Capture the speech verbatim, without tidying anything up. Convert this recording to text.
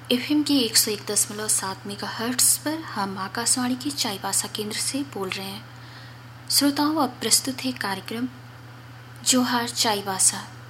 FM की एक सौ एक दशमलव सात मेगा हर्ट्स पर हम आकाशवाणी के चाईबासा केंद्र से बोल रहे हैं। श्रोताओं, अब प्रस्तुत है कार्यक्रम जोहार चाईबासा।